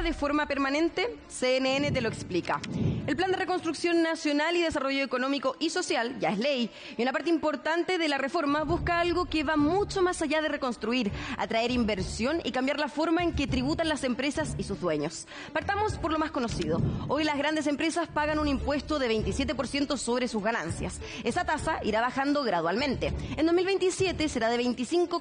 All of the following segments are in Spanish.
de forma permanente? CNN te lo explica. El Plan de Reconstrucción Nacional y Desarrollo Económico y Social ya es ley, y una parte importante de la reforma busca algo que va mucho más allá de reconstruir, atraer inversión y cambiar la forma en que tributan las empresas y sus dueños. Partamos por lo más conocido. Hoy las grandes empresas pagan un impuesto de 27% sobre sus ganancias. Esa tasa irá bajando gradualmente. En 2027 será de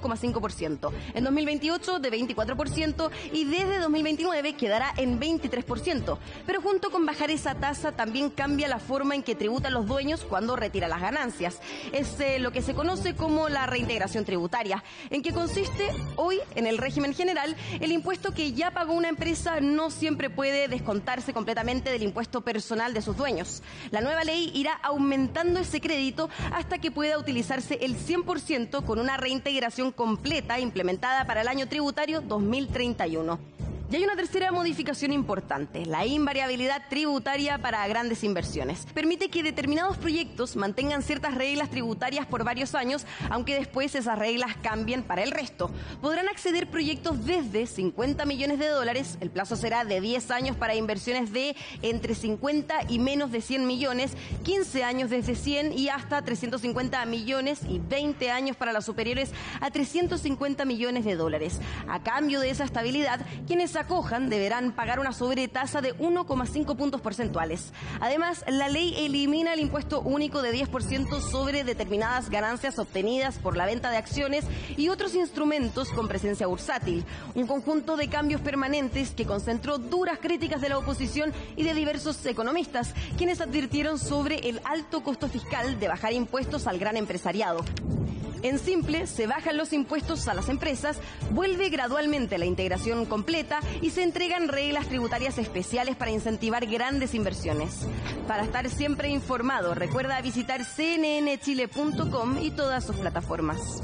25,5%, en 2028 de 24% y desde 2029 quedará en 23%. Pero junto con bajar esa tasa también cambia la forma en que tributan los dueños cuando retiran las ganancias. Es lo que se conoce como la reintegración tributaria. ¿En qué consiste? Hoy, en el régimen general, el impuesto que ya pagó una empresa no siempre puede descontarse completamente del impuesto personal de sus dueños. La nueva ley irá aumentando ese crédito hasta que pueda utilizarse el 100% con una reintegración completa implementada para el año tributario 2031. Y hay una tercera modificación importante, la invariabilidad tributaria para grandes inversiones. Permite que determinados proyectos mantengan ciertas reglas tributarias por varios años, aunque después esas reglas cambien para el resto. Podrán acceder proyectos desde 50 millones de dólares, el plazo será de 10 años para inversiones de entre 50 y menos de 100 millones, 15 años desde 100 y hasta 350 millones y 20 años para las superiores a 350 millones de dólares. A cambio de esa estabilidad, quienes acojan deberán pagar una sobretasa de 1,5 puntos porcentuales. Además, la ley elimina el impuesto único de 10% sobre determinadas ganancias obtenidas por la venta de acciones y otros instrumentos con presencia bursátil. Un conjunto de cambios permanentes que concentró duras críticas de la oposición y de diversos economistas, quienes advirtieron sobre el alto costo fiscal de bajar impuestos al gran empresariado. En simple, se bajan los impuestos a las empresas, vuelve gradualmente la integración completa y se entregan reglas tributarias especiales para incentivar grandes inversiones. Para estar siempre informado, recuerda visitar cnnchile.com y todas sus plataformas.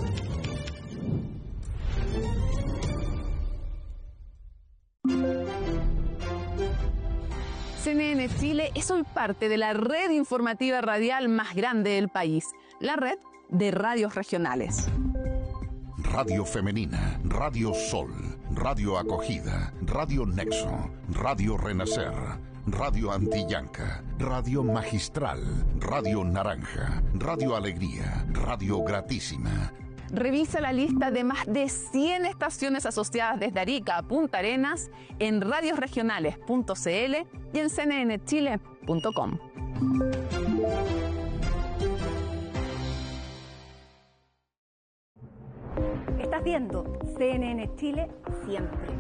CNN Chile es hoy parte de la red informativa radial más grande del país, la red de radios regionales. Radio Femenina, Radio Sol, Radio Acogida, Radio Nexo, Radio Renacer, Radio Antillanca, Radio Magistral, Radio Naranja, Radio Alegría, Radio Gratísima. Revisa la lista de más de 100 estaciones asociadas desde Arica a Punta Arenas en radiosregionales.cl y en cnnchile.com. Estás viendo CNN Chile siempre.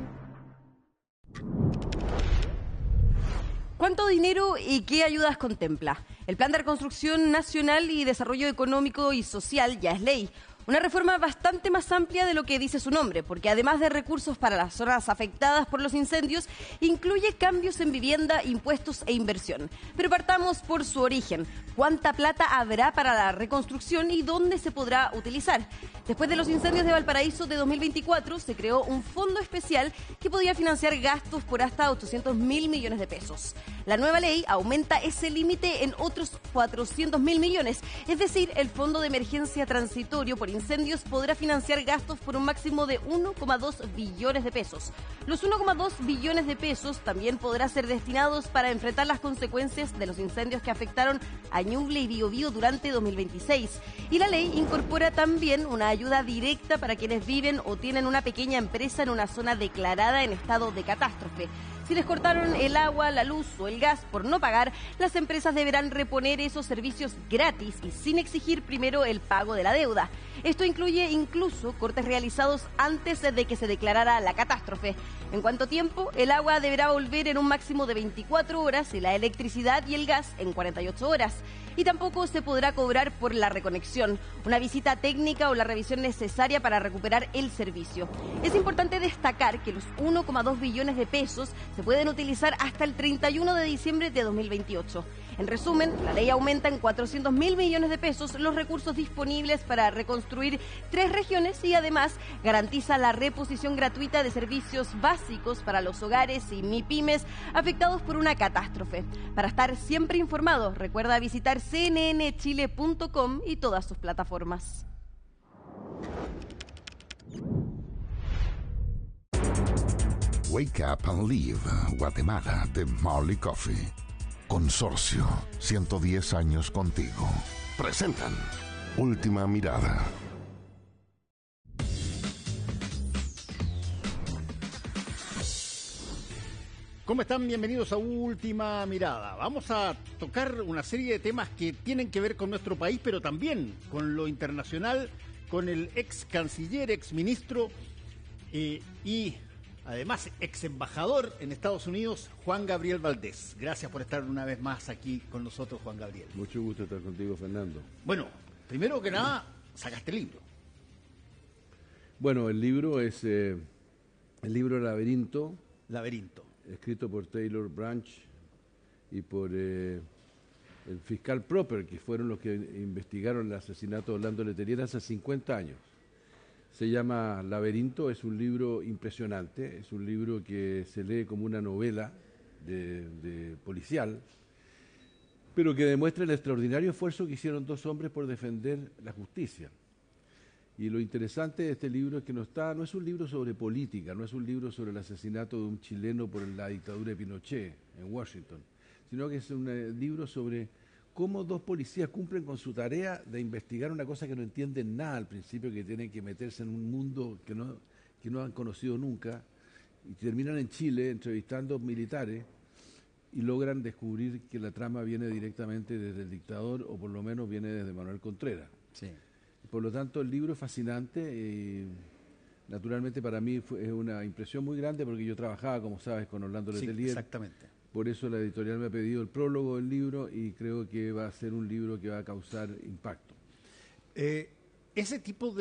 ¿Cuánto dinero y qué ayudas contempla? El Plan de Reconstrucción Nacional y Desarrollo Económico y Social ya es ley. Una reforma bastante más amplia de lo que dice su nombre, porque además de recursos para las zonas afectadas por los incendios, incluye cambios en vivienda, impuestos e inversión. Pero partamos por su origen. ¿Cuánta plata habrá para la reconstrucción y dónde se podrá utilizar? Después de los incendios de Valparaíso de 2024, se creó un fondo especial que podía financiar gastos por hasta 800.000 millones de pesos. La nueva ley aumenta ese límite en otros 400.000 millones, es decir, el Fondo de Emergencia Transitorio por Incendios podrá financiar gastos por un máximo de 1,2 billones de pesos. Los 1,2 billones de pesos también podrán ser destinados para enfrentar las consecuencias de los incendios que afectaron a Ñuble y Biobío durante 2026. Y la ley incorpora también una ayuda directa para quienes viven o tienen una pequeña empresa en una zona declarada en estado de catástrofe. Si les cortaron el agua, la luz o el gas por no pagar, las empresas deberán reponer esos servicios gratis y sin exigir primero el pago de la deuda. Esto incluye incluso cortes realizados antes de que se declarara la catástrofe. En cuanto tiempo, el agua deberá volver en un máximo de 24 horas y la electricidad y el gas en 48 horas. Y tampoco se podrá cobrar por la reconexión, una visita técnica o la revisión necesaria para recuperar el servicio. Es importante destacar que los 1,2 billones de pesos se pueden utilizar hasta el 31 de diciembre de 2028. En resumen, la ley aumenta en 400.000 millones de pesos los recursos disponibles para reconstruir 3 regiones y además garantiza la reposición gratuita de servicios básicos para los hogares y MIPYMES afectados por una catástrofe. Para estar siempre informado, recuerda visitar cnnchile.com y todas sus plataformas. Wake Up and Live, Guatemala, de Marley Coffee. Consorcio, 110 años contigo. Presentan Última Mirada. ¿Cómo están? Bienvenidos a Última Mirada. Vamos a tocar una serie de temas que tienen que ver con nuestro país, pero también con lo internacional, con el ex canciller, ex ministro y además ex embajador en Estados Unidos, Juan Gabriel Valdés. Gracias por estar una vez más aquí con nosotros, Juan Gabriel. Mucho gusto estar contigo, Fernando. Bueno, primero que nada, sacaste el libro. Bueno, el libro es el libro Laberinto. Laberinto. Escrito por Taylor Branch y por el fiscal Proper, que fueron los que investigaron el asesinato de Orlando Letelier hace 50 años. Se llama Laberinto, es un libro impresionante, es un libro que se lee como una novela de policial, pero que demuestra el extraordinario esfuerzo que hicieron dos hombres por defender la justicia. Y lo interesante de este libro es que no es un libro sobre política, no es un libro sobre el asesinato de un chileno por la dictadura de Pinochet en Washington, sino que es un libro sobre cómo dos policías cumplen con su tarea de investigar una cosa que no entienden nada al principio, que tienen que meterse en un mundo que no han conocido nunca, y terminan en Chile entrevistando militares y logran descubrir que la trama viene directamente desde el dictador, o por lo menos viene desde Manuel Contreras. Sí. Por lo tanto, el libro es fascinante y naturalmente para mí es una impresión muy grande porque yo trabajaba, como sabes, con Orlando Letelier. Sí, exactamente. Por eso la editorial me ha pedido el prólogo del libro y creo que va a ser un libro que va a causar impacto. Ese tipo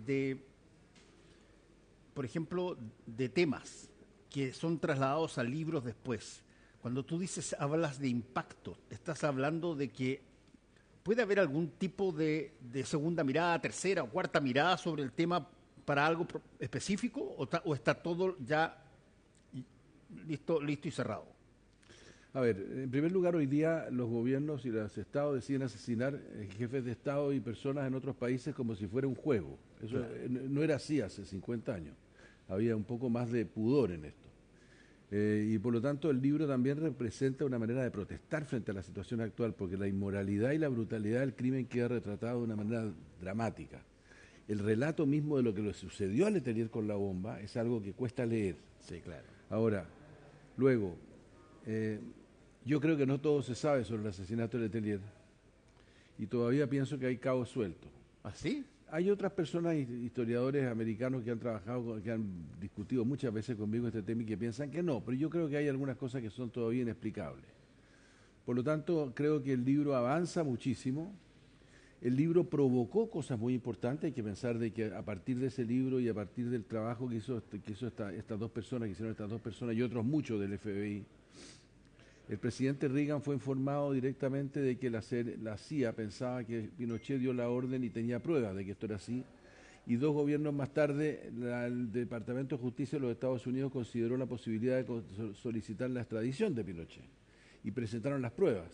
por ejemplo, de temas que son trasladados a libros después, cuando tú hablas de impacto, estás hablando de que ¿puede haber algún tipo de segunda mirada, tercera o cuarta mirada sobre el tema para algo específico o está todo ya listo y cerrado? A ver, en primer lugar, hoy día los gobiernos y los estados deciden asesinar jefes de estado y personas en otros países como si fuera un juego. Eso claro. No era así hace 50 años. Había un poco más de pudor en esto. Y por lo tanto el libro también representa una manera de protestar frente a la situación actual, porque la inmoralidad y la brutalidad del crimen queda retratado de una manera dramática. El relato mismo de lo que le sucedió a Letelier con la bomba es algo que cuesta leer. Sí, claro. Ahora, luego, yo creo que no todo se sabe sobre el asesinato de Letelier y todavía pienso que hay cabos sueltos. ¿Ah, sí? Hay otras personas, historiadores americanos que han trabajado, que han discutido muchas veces conmigo este tema y que piensan que no, pero yo creo que hay algunas cosas que son todavía inexplicables. Por lo tanto, creo que el libro avanza muchísimo. El libro provocó cosas muy importantes. Hay que pensar de que a partir de ese libro y a partir del trabajo que hicieron estas dos personas y otros muchos del FBI, el presidente Reagan fue informado directamente de que la CIA pensaba que Pinochet dio la orden y tenía pruebas de que esto era así. Y 2 gobiernos más tarde, el Departamento de Justicia de los Estados Unidos consideró la posibilidad de solicitar la extradición de Pinochet. Y presentaron las pruebas.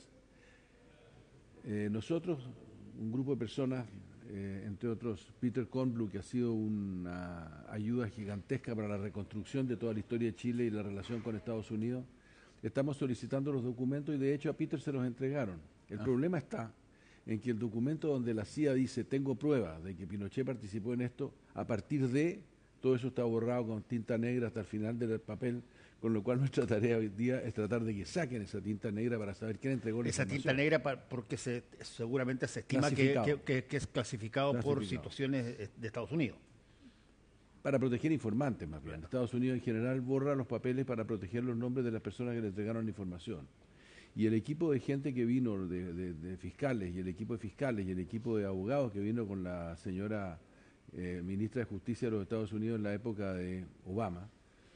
Nosotros, un grupo de personas, entre otros Peter Kornbluh, que ha sido una ayuda gigantesca para la reconstrucción de toda la historia de Chile y la relación con Estados Unidos, estamos solicitando los documentos y de hecho a Peter se los entregaron. El problema está en que el documento donde la CIA dice tengo pruebas de que Pinochet participó en esto, a partir de todo eso está borrado con tinta negra hasta el final del papel, con lo cual nuestra tarea hoy día es tratar de que saquen esa tinta negra para saber quién entregó la información. Esa tinta negra porque seguramente se estima que es clasificado por situaciones de Estados Unidos. Para proteger informantes, más bien. Estados Unidos en general borra los papeles para proteger los nombres de las personas que le entregaron la información. Y el equipo de gente que vino, de fiscales, y el equipo de fiscales, y el equipo de abogados que vino con la señora ministra de Justicia de los Estados Unidos en la época de Obama,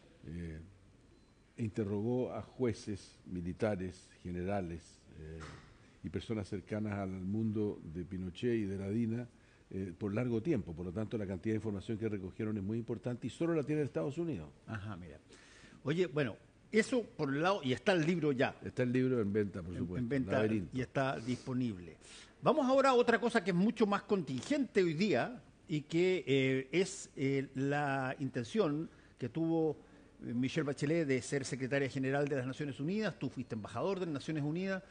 interrogó a jueces, militares, generales y personas cercanas al mundo de Pinochet y de la DINA, por largo tiempo. Por lo tanto, la cantidad de información que recogieron es muy importante y solo la tiene Estados Unidos. Ajá, mira. Oye, bueno, eso por un lado, y está el libro ya. Está el libro en venta, por supuesto. En venta Laberinto. Y está disponible. Vamos ahora a otra cosa que es mucho más contingente hoy día y que es la intención que tuvo Michelle Bachelet de ser secretaria general de las Naciones Unidas, tú fuiste embajador de las Naciones Unidas,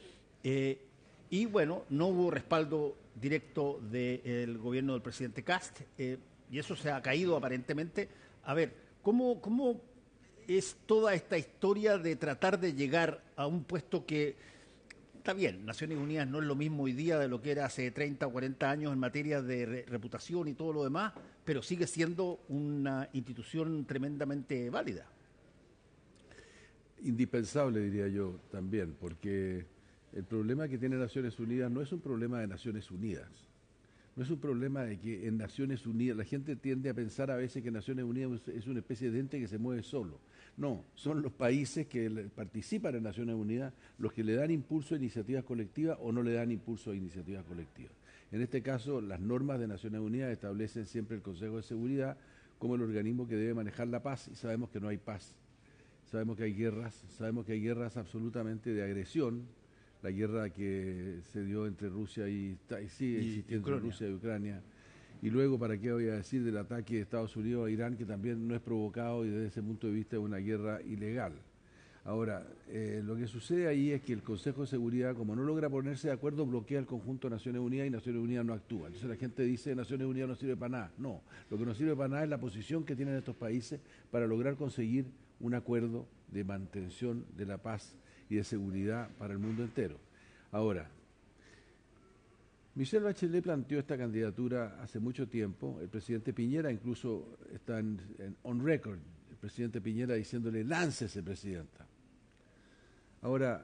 y bueno, no hubo respaldo directo del gobierno del presidente Kast, y eso se ha caído aparentemente. A ver, ¿cómo es toda esta historia de tratar de llegar a un puesto que, está bien, Naciones Unidas no es lo mismo hoy día de lo que era hace 30 o 40 años en materia de reputación y todo lo demás, pero sigue siendo una institución tremendamente válida? Indispensable, diría yo, también, porque el problema que tiene Naciones Unidas no es un problema de Naciones Unidas. No es un problema de que en Naciones Unidas, la gente tiende a pensar a veces que Naciones Unidas es una especie de ente que se mueve solo. No, son los países que participan en Naciones Unidas los que le dan impulso a iniciativas colectivas o no le dan impulso a iniciativas colectivas. En este caso, las normas de Naciones Unidas establecen siempre el Consejo de Seguridad como el organismo que debe manejar la paz, y sabemos que no hay paz. Sabemos que hay guerras absolutamente de agresión. La guerra que se dio entre Rusia y sigue existiendo entre Rusia y Ucrania. Y luego, ¿para qué voy a decir del ataque de Estados Unidos a Irán, que también no es provocado y desde ese punto de vista es una guerra ilegal? Ahora, lo que sucede ahí es que el Consejo de Seguridad, como no logra ponerse de acuerdo, bloquea el conjunto de Naciones Unidas y Naciones Unidas no actúa. Entonces la gente dice Naciones Unidas no sirve para nada. No, lo que no sirve para nada es la posición que tienen estos países para lograr conseguir un acuerdo de mantención de la paz y de seguridad para el mundo entero. Ahora, Michelle Bachelet planteó esta candidatura hace mucho tiempo. El presidente Piñera incluso está on record, el presidente Piñera diciéndole, láncese, presidenta. Ahora,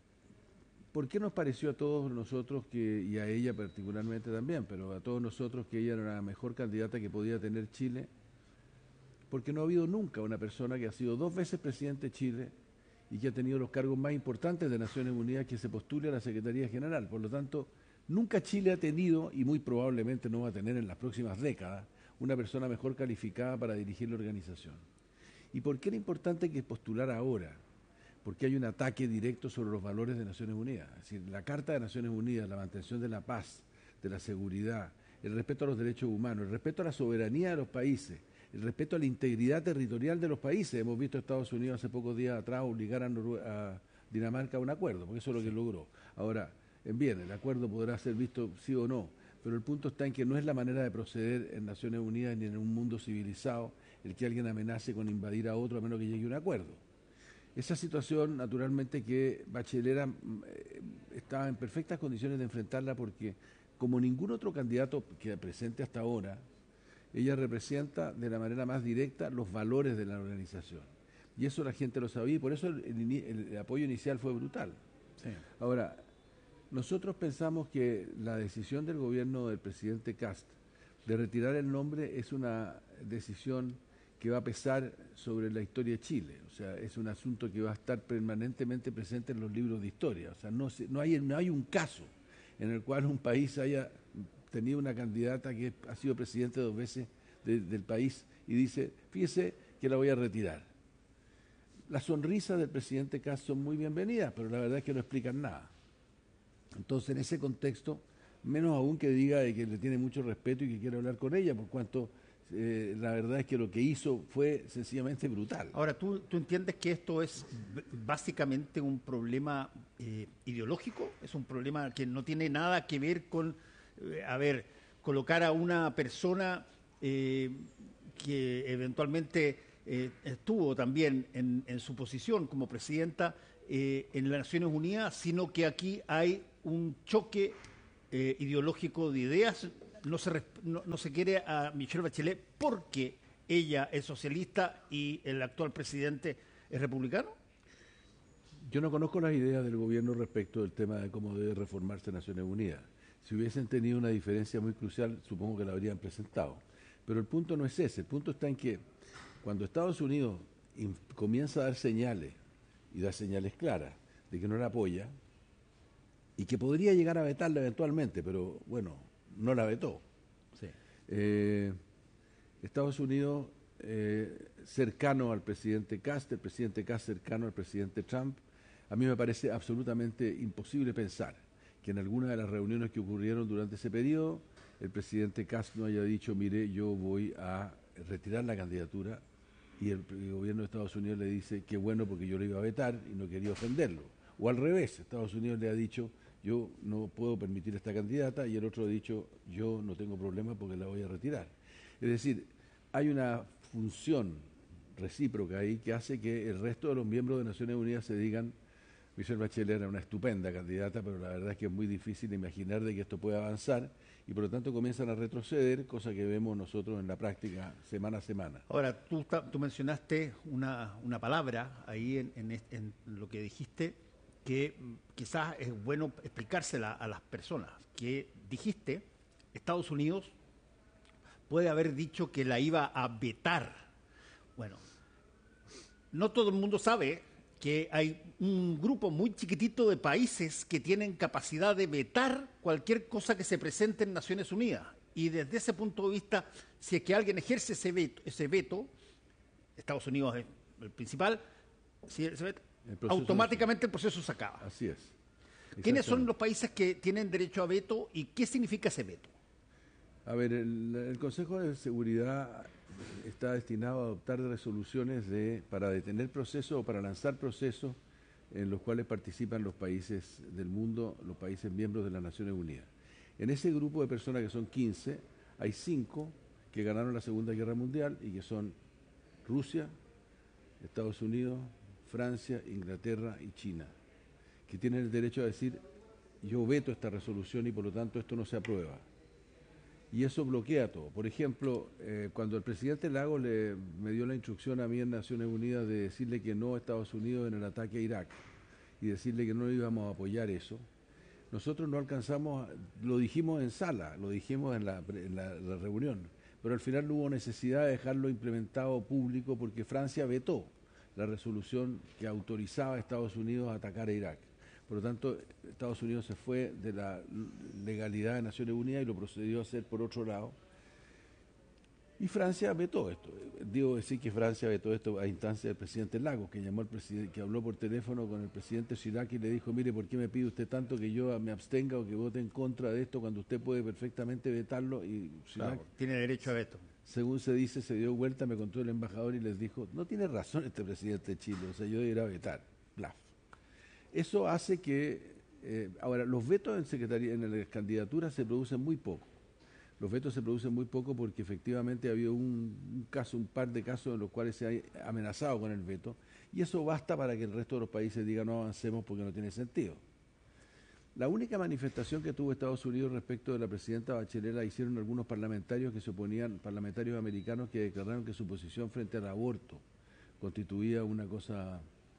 ¿por qué nos pareció a todos nosotros, y a ella particularmente también, pero a todos nosotros que ella era la mejor candidata que podía tener Chile? Porque no ha habido nunca una persona que ha sido 2 veces presidente de Chile y que ha tenido los cargos más importantes de Naciones Unidas que se postule a la Secretaría General. Por lo tanto, nunca Chile ha tenido, y muy probablemente no va a tener en las próximas décadas, una persona mejor calificada para dirigir la organización. ¿Y por qué era importante que postulara ahora? Porque hay un ataque directo sobre los valores de Naciones Unidas. Es decir, la Carta de Naciones Unidas, la mantención de la paz, de la seguridad, el respeto a los derechos humanos, el respeto a la soberanía de los países, el respeto a la integridad territorial de los países. Hemos visto a Estados Unidos hace pocos días atrás obligar a Dinamarca a un acuerdo, porque eso es lo que logró. Ahora, bien, el acuerdo podrá ser visto sí o no, pero el punto está en que no es la manera de proceder en Naciones Unidas ni en un mundo civilizado el que alguien amenace con invadir a otro a menos que llegue a un acuerdo. Esa situación, naturalmente, que Bachelet estaba en perfectas condiciones de enfrentarla porque, como ningún otro candidato que presente hasta ahora, ella representa de la manera más directa los valores de la organización. Y eso la gente lo sabía y por eso el apoyo inicial fue brutal. Sí. Ahora, nosotros pensamos que la decisión del gobierno del presidente Kast de retirar el nombre es una decisión que va a pesar sobre la historia de Chile. O sea, es un asunto que va a estar permanentemente presente en los libros de historia. O sea, no hay un caso en el cual un país haya tenido una candidata que ha sido presidente 2 veces del país y dice, fíjese que la voy a retirar. Las sonrisas del presidente Kast son muy bienvenidas, pero la verdad es que no explican nada. Entonces, en ese contexto, menos aún que diga de que le tiene mucho respeto y que quiere hablar con ella, por cuanto la verdad es que lo que hizo fue sencillamente brutal. Ahora, ¿tú entiendes que esto es básicamente un problema ideológico? Es un problema que no tiene nada que ver con, colocar a una persona que eventualmente estuvo también en su posición como presidenta en las Naciones Unidas, sino que aquí hay un choque ideológico de ideas. No se quiere a Michelle Bachelet porque ella es socialista y el actual presidente es republicano. Yo no conozco las ideas del gobierno respecto del tema de cómo debe reformarse Naciones Unidas. Si hubiesen tenido una diferencia muy crucial, supongo que la habrían presentado. Pero el punto no es ese. El punto está en que cuando Estados Unidos comienza a dar señales, y da señales claras, de que no la apoya, y que podría llegar a vetarla eventualmente, pero bueno, no la vetó. Sí. Estados Unidos cercano al presidente Kast, el presidente Kast cercano al presidente Trump, a mí me parece absolutamente imposible pensar que en alguna de las reuniones que ocurrieron durante ese periodo, el presidente Kast no haya dicho, mire, yo voy a retirar la candidatura y el gobierno de Estados Unidos le dice que bueno porque yo lo iba a vetar y no quería ofenderlo. O al revés, Estados Unidos le ha dicho yo no puedo permitir a esta candidata y el otro ha dicho yo no tengo problema porque la voy a retirar. Es decir, hay una función recíproca ahí que hace que el resto de los miembros de Naciones Unidas se digan Michelle Bachelet era una estupenda candidata, pero la verdad es que es muy difícil imaginar de que esto pueda avanzar y por lo tanto comienzan a retroceder, cosa que vemos nosotros en la práctica semana a semana. Ahora, tú mencionaste una palabra ahí en lo que dijiste que quizás es bueno explicársela a las personas, que dijiste Estados Unidos puede haber dicho que la iba a vetar. Bueno, no todo el mundo sabe que hay un grupo muy chiquitito de países que tienen capacidad de vetar cualquier cosa que se presente en Naciones Unidas. Y desde ese punto de vista, si es que alguien ejerce ese veto, Estados Unidos es el principal, si ese veto, automáticamente el proceso se acaba. Así es. ¿Quiénes son los países que tienen derecho a veto y qué significa ese veto? A ver, el Consejo de Seguridad está destinado a adoptar resoluciones para detener procesos o para lanzar procesos en los cuales participan los países del mundo, los países miembros de las Naciones Unidas. En ese grupo de personas que son 15, hay 5 que ganaron la Segunda Guerra Mundial y que son Rusia, Estados Unidos, Francia, Inglaterra y China, que tienen el derecho a decir yo veto esta resolución y por lo tanto esto no se aprueba. Y eso bloquea todo. Por ejemplo, cuando el presidente Lagos me dio la instrucción a mí en Naciones Unidas de decirle que no a Estados Unidos en el ataque a Irak y decirle que no íbamos a apoyar eso, nosotros no alcanzamos, lo dijimos en sala, lo dijimos en la reunión, pero al final no hubo necesidad de dejarlo implementado público porque Francia vetó la resolución que autorizaba a Estados Unidos a atacar a Irak. Por lo tanto, Estados Unidos se fue de la legalidad de Naciones Unidas y lo procedió a hacer por otro lado. Y Francia vetó esto. Debo decir que Francia vetó esto a instancia del presidente Lagos, que llamó al presidente, que habló por teléfono con el presidente Chirac y le dijo, mire, ¿por qué me pide usted tanto que yo me abstenga o que vote en contra de esto cuando usted puede perfectamente vetarlo? Y Chirac, claro, tiene derecho a veto. Según se dice, se dio vuelta, me contó el embajador y les dijo, no tiene razón este presidente de Chile, o sea, yo debería vetar. Bluff. Eso hace que, ahora, los vetos en las candidaturas se producen muy poco. Los vetos se producen muy poco porque efectivamente ha habido un par de casos en los cuales se ha amenazado con el veto y eso basta para que el resto de los países digan no avancemos porque no tiene sentido. La única manifestación que tuvo Estados Unidos respecto de la presidenta Bachelet la hicieron algunos parlamentarios que se oponían, parlamentarios americanos que declararon que su posición frente al aborto constituía una cosa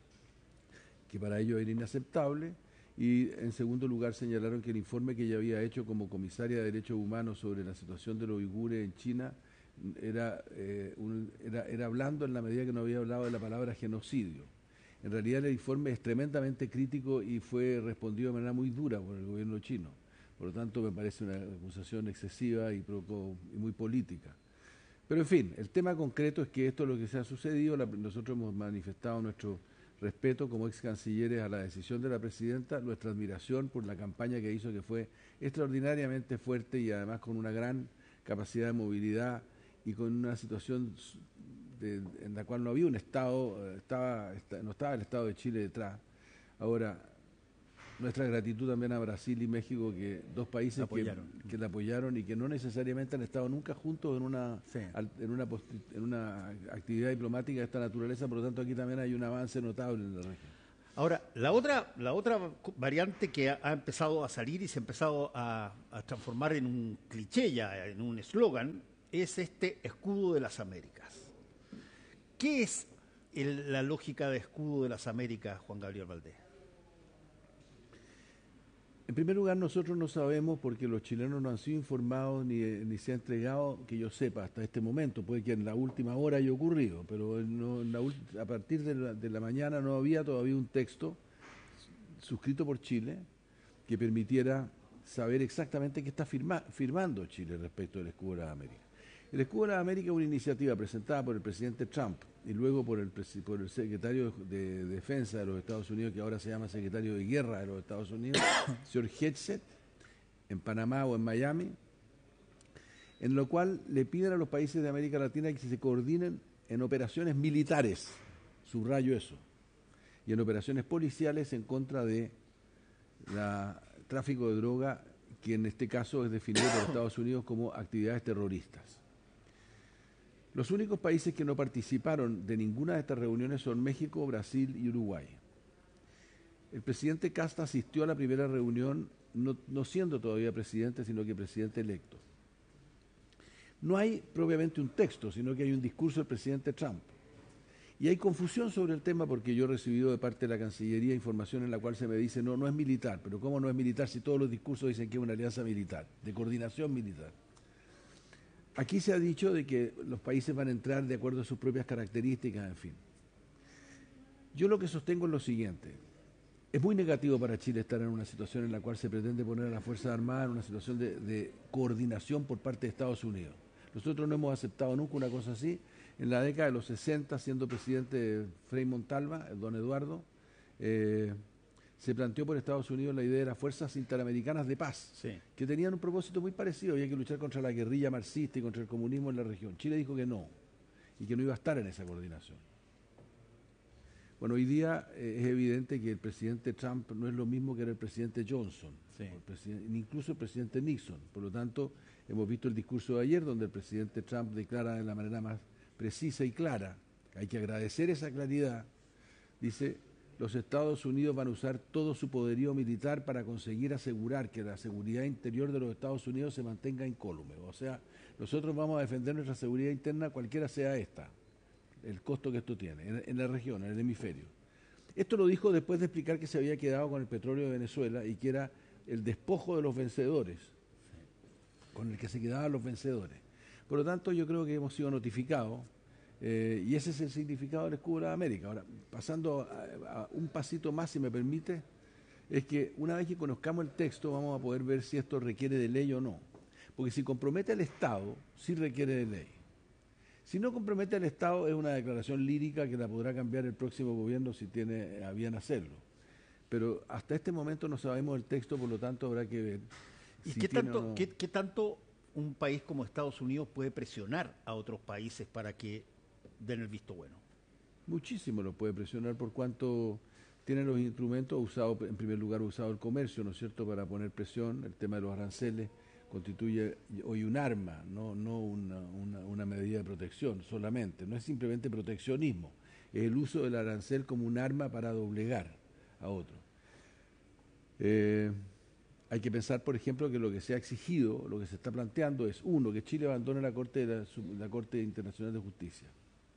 que para ellos era inaceptable, y en segundo lugar señalaron que el informe que ella había hecho como comisaria de Derechos Humanos sobre la situación de los uigures en China era blando en la medida que no había hablado de la palabra genocidio. En realidad el informe es tremendamente crítico y fue respondido de manera muy dura por el gobierno chino. Por lo tanto me parece una acusación excesiva y muy política. Pero en fin, el tema concreto es que esto es lo que se ha sucedido. Nosotros hemos manifestado nuestro respeto como ex cancilleres a la decisión de la presidenta, nuestra admiración por la campaña que hizo, que fue extraordinariamente fuerte y además con una gran capacidad de movilidad y con una situación en la cual no había un Estado, no estaba el Estado de Chile detrás. Ahora, nuestra gratitud también a Brasil y México, que dos países que la apoyaron y que no necesariamente han estado nunca juntos en una actividad diplomática de esta naturaleza, por lo tanto aquí también hay un avance notable en la región. Ahora, la otra variante que ha empezado a salir y se ha empezado a transformar en un cliché ya, en un eslogan, es este escudo de las Américas. ¿Qué es la lógica de escudo de las Américas, Juan Gabriel Valdés? En primer lugar, nosotros no sabemos porque los chilenos no han sido informados ni se ha entregado, que yo sepa, hasta este momento. Puede que en la última hora haya ocurrido, pero a partir de la mañana no había todavía un texto suscrito por Chile que permitiera saber exactamente qué está firmando Chile respecto del escudo de las Américas. El escudo de las Américas es una iniciativa presentada por el presidente Trump y luego por el secretario de Defensa de los Estados Unidos, que ahora se llama secretario de Guerra de los Estados Unidos, señor Hegseth, en Panamá o en Miami, en lo cual le piden a los países de América Latina que se coordinen en operaciones militares, subrayo eso, y en operaciones policiales en contra de tráfico de droga, que en este caso es definido por Estados Unidos como actividades terroristas. Los únicos países que no participaron de ninguna de estas reuniones son México, Brasil y Uruguay. El presidente Kast asistió a la primera reunión, no siendo todavía presidente, sino que presidente electo. No hay propiamente un texto, sino que hay un discurso del presidente Trump. Y hay confusión sobre el tema porque yo he recibido de parte de la Cancillería información en la cual se me dice, no es militar, pero ¿cómo no es militar si todos los discursos dicen que es una alianza militar, de coordinación militar? Aquí se ha dicho de que los países van a entrar de acuerdo a sus propias características, en fin. Yo lo que sostengo es lo siguiente. Es muy negativo para Chile estar en una situación en la cual se pretende poner a las Fuerzas Armadas en una situación de coordinación por parte de Estados Unidos. Nosotros no hemos aceptado nunca una cosa así. En la década de los 60, siendo presidente Frei Montalva, el don Eduardo, se planteó por Estados Unidos la idea de las Fuerzas Interamericanas de Paz, sí, que tenían un propósito muy parecido, había que luchar contra la guerrilla marxista y contra el comunismo en la región. Chile dijo que no, y que no iba a estar en esa coordinación. Bueno, hoy día es evidente que el presidente Trump no es lo mismo que era el presidente Johnson, sí, incluso el presidente Nixon. Por lo tanto, hemos visto el discurso de ayer, donde el presidente Trump declara de la manera más precisa y clara, hay que agradecer esa claridad, dice, los Estados Unidos van a usar todo su poderío militar para conseguir asegurar que la seguridad interior de los Estados Unidos se mantenga incólume. O sea, nosotros vamos a defender nuestra seguridad interna, cualquiera sea esta, el costo que esto tiene, en la región, en el hemisferio. Esto lo dijo después de explicar que se había quedado con el petróleo de Venezuela y que era el despojo de los vencedores, con el que se quedaban los vencedores. Por lo tanto, yo creo que hemos sido notificados y ese es el significado del escudo de la América. Ahora, pasando a un pasito más, si me permite, es que una vez que conozcamos el texto vamos a poder ver si esto requiere de ley o no. Porque si compromete al Estado, sí requiere de ley. Si no compromete al Estado, es una declaración lírica que la podrá cambiar el próximo gobierno si tiene a bien hacerlo. Pero hasta este momento no sabemos el texto, por lo tanto habrá que ver. ¿Y si qué tanto un país como Estados Unidos puede presionar a otros países para que den el visto bueno? Muchísimo lo puede presionar por cuanto tiene los instrumentos usados, en primer lugar usado el comercio, ¿no es cierto?, para poner presión. El tema de los aranceles constituye hoy un arma, no una medida de protección solamente, no es simplemente proteccionismo, es el uso del arancel como un arma para doblegar a otros. Hay que pensar, por ejemplo, que lo que se ha exigido, lo que se está planteando es, uno, que Chile abandone la Corte Internacional de Justicia.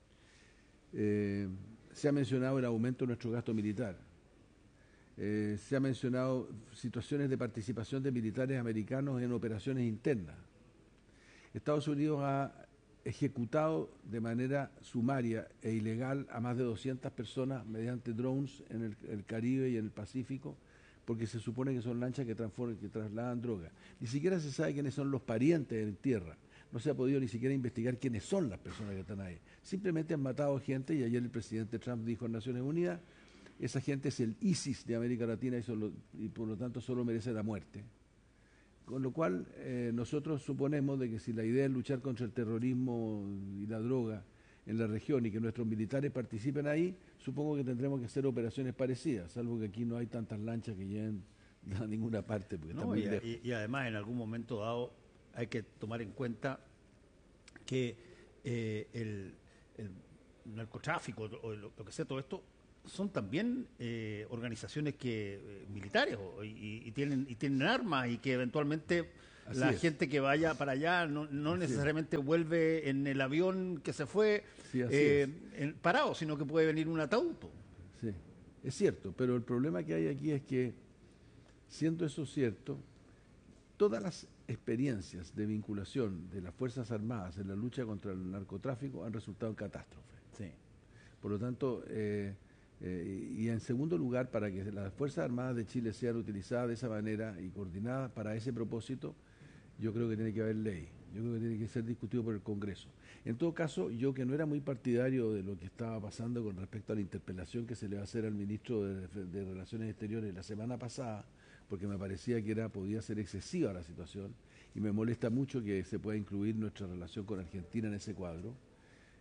Se ha mencionado el aumento de nuestro gasto militar. Se ha mencionado situaciones de participación de militares americanos en operaciones internas. Estados Unidos ha ejecutado de manera sumaria e ilegal a más de 200 personas mediante drones en el Caribe y en el Pacífico, porque se supone que son lanchas que trasladan droga. Ni siquiera se sabe quiénes son los parientes en tierra. No se ha podido ni siquiera investigar quiénes son las personas que están ahí. Simplemente han matado gente y ayer el presidente Trump dijo en Naciones Unidas, esa gente es el ISIS de América Latina y por lo tanto solo merece la muerte. Con lo cual nosotros suponemos de que si la idea es luchar contra el terrorismo y la droga en la región y que nuestros militares participen ahí, supongo que tendremos que hacer operaciones parecidas, salvo que aquí no hay tantas lanchas que lleguen a ninguna parte. Porque está muy lejos. Y además en algún momento dado hay que tomar en cuenta que el narcotráfico o lo que sea todo esto son también organizaciones militares y tienen armas y que eventualmente así la gente que vaya para allá no necesariamente vuelve en el avión que se fue parado, sino que puede venir un ataúd. Sí, es cierto, pero el problema que hay aquí es que, siendo eso cierto, todas las experiencias de vinculación de las Fuerzas Armadas en la lucha contra el narcotráfico han resultado en catástrofe. Sí. Por lo tanto, y en segundo lugar, para que las Fuerzas Armadas de Chile sean utilizadas de esa manera y coordinadas para ese propósito, yo creo que tiene que haber ley, yo creo que tiene que ser discutido por el Congreso. En todo caso, yo que no era muy partidario de lo que estaba pasando con respecto a la interpelación que se le va a hacer al ministro de Relaciones Exteriores la semana pasada, porque me parecía que podía ser excesiva la situación, y me molesta mucho que se pueda incluir nuestra relación con Argentina en ese cuadro.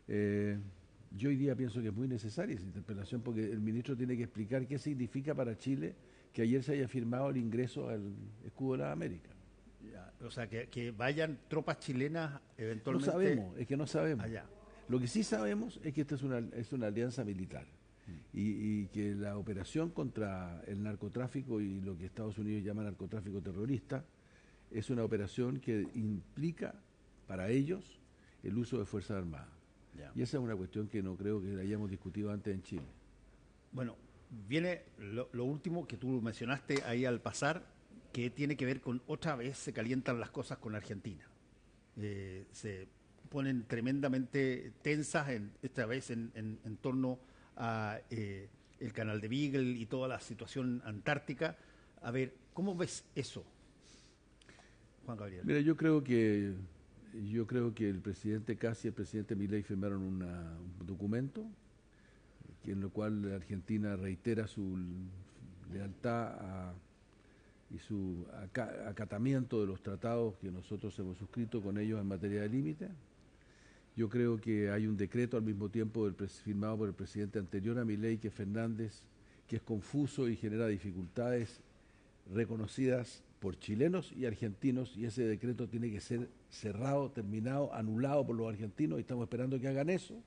Yo hoy día pienso que es muy necesaria esa interpelación porque el ministro tiene que explicar qué significa para Chile que ayer se haya firmado el ingreso al escudo de las Américas. Ya, o sea, que vayan tropas chilenas eventualmente. No sabemos, es que no sabemos. Allá. Lo que sí sabemos es que esta es una alianza militar y que la operación contra el narcotráfico y lo que Estados Unidos llama narcotráfico terrorista es una operación que implica para ellos el uso de Fuerzas Armadas. Ya. Y esa es una cuestión que no creo que la hayamos discutido antes en Chile. Bueno, viene lo último que tú mencionaste ahí al pasar, que tiene que ver con otra vez se calientan las cosas con Argentina. Se ponen tremendamente tensas esta vez en torno a el canal de Beagle y toda la situación antártica. A ver, ¿cómo ves eso, Juan Gabriel? Mira, yo creo que el presidente Kast y el presidente Milei firmaron un documento en lo cual Argentina reitera su lealtad y su acatamiento de los tratados que nosotros hemos suscrito con ellos en materia de límite. Yo creo que hay un decreto al mismo tiempo firmado por el presidente anterior a Milei, que es Fernández, que es confuso y genera dificultades reconocidas por chilenos y argentinos, y ese decreto tiene que ser cerrado, terminado, anulado por los argentinos, y estamos esperando que hagan eso.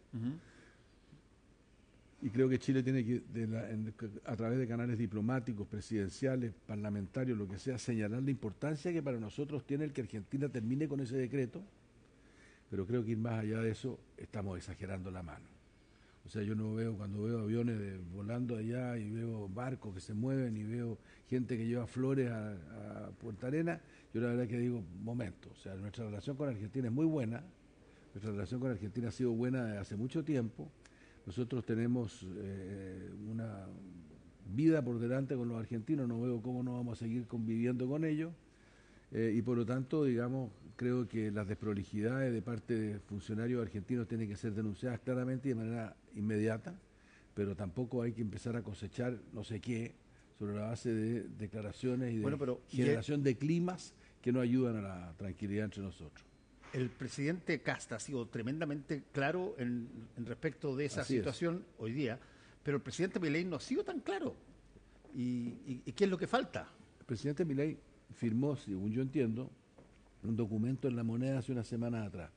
Y creo que Chile tiene que, a través de canales diplomáticos, presidenciales, parlamentarios, lo que sea, señalar la importancia que para nosotros tiene el que Argentina termine con ese decreto, pero creo que ir más allá de eso estamos exagerando la mano. O sea, yo no veo, cuando veo aviones volando allá y veo barcos que se mueven y veo gente que lleva flores a Punta Arenas, yo la verdad que digo, momento, o sea, nuestra relación con Argentina es muy buena, nuestra relación con Argentina ha sido buena desde hace mucho tiempo, nosotros tenemos una vida por delante con los argentinos, no veo cómo no vamos a seguir conviviendo con ellos, y por lo tanto, digamos, creo que las desprolijidades de parte de funcionarios argentinos tienen que ser denunciadas claramente y de manera inmediata, pero tampoco hay que empezar a cosechar no sé qué sobre la base de declaraciones y de generación de climas que no ayudan a la tranquilidad entre nosotros. El presidente Kast ha sido tremendamente claro en respecto de esa situación hoy día, pero el presidente Milei no ha sido tan claro. ¿Y qué es lo que falta? El presidente Milei firmó, según yo entiendo, un documento en La Moneda hace unas semanas atrás.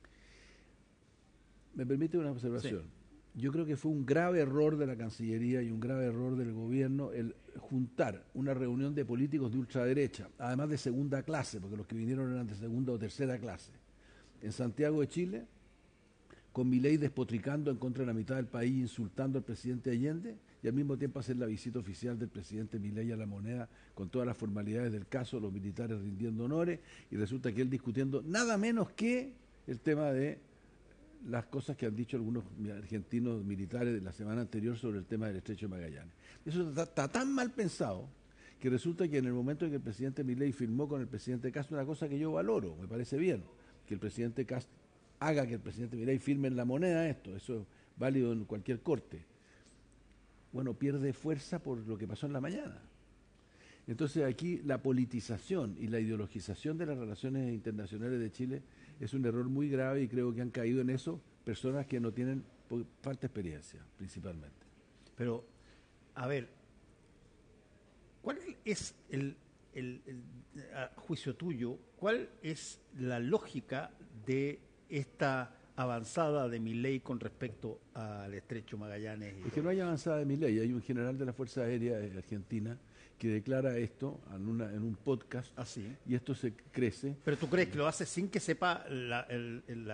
¿Me permite una observación? Sí. Yo creo que fue un grave error de la Cancillería y un grave error del gobierno el juntar una reunión de políticos de ultraderecha, además de segunda clase, porque los que vinieron eran de segunda o tercera clase, en Santiago de Chile, con Milei despotricando en contra de la mitad del país, insultando al presidente Allende, y al mismo tiempo hacer la visita oficial del presidente Milei a La Moneda con todas las formalidades del caso, los militares rindiendo honores, y resulta que él discutiendo nada menos que el tema de las cosas que han dicho algunos argentinos militares de la semana anterior sobre el tema del Estrecho de Magallanes. Eso está tan mal pensado que resulta que en el momento en que el presidente Milei firmó con el presidente Kast, una cosa que yo valoro, me parece bien, que el presidente Kast haga que el presidente Milei firme en La Moneda eso es válido en cualquier corte. Bueno, pierde fuerza por lo que pasó en la mañana. Entonces aquí la politización y la ideologización de las relaciones internacionales de Chile es un error muy grave y creo que han caído en eso personas que no tienen falta experiencia, principalmente. Pero, a ver, ¿cuál es a juicio tuyo, cuál es la lógica de esta avanzada de Milei con respecto al Estrecho Magallanes? Es que no hay avanzada de Milei, hay un general de la Fuerza Aérea de Argentina que declara esto en un podcast y esto se crece. ¿Pero tú crees que lo hace sin que sepa